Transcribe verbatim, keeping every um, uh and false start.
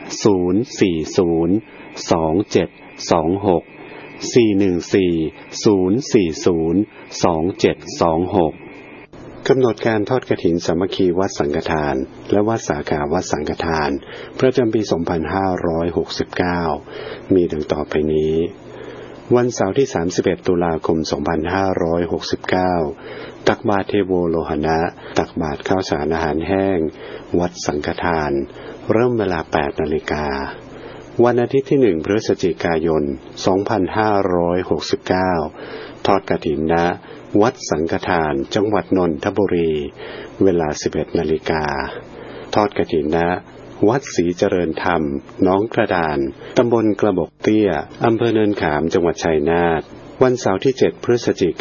ศูนย์ สี่ ศูนย์ สอง เจ็ด สอง หก สี่ หนึ่ง สี่ ศูนย์ สี่ ศูนย์ สอง เจ็ด สอง หกกำหนดการทอดกฐินสามัคคีวัดสังฆทานและวัดสาขาวัดสังฆทานประจำปี สองพันห้าร้อยหกสิบเก้า มีดังต่อไปนี้วันเสาร์ที่ สามสิบเอ็ด ตุลาคม สองพันห้าร้อยหกสิบเก้า ตักบาตรเทโวโลหณะตักบาตรข้าวสารอาหารแห้งวัดสังฆทานเริ่มเวลา แปด นาฬิกาวันอาทิตย์ที่ หนึ่ง พฤศจิกายน สองพันห้าร้อยหกสิบเก้า ทอดกฐินณวัดสังฆทานจังหวัดนนทบุรีเวลา สิบเอ็ด นาฬิกาทอดกฐินณวัดศรีเจริญธรรมหนองกระดานตำบลกระบอกเตี้ยอำเภอเนินขามจังหวัดชัยนาทวันเสาร์ที่ เจ็ด พฤศจิ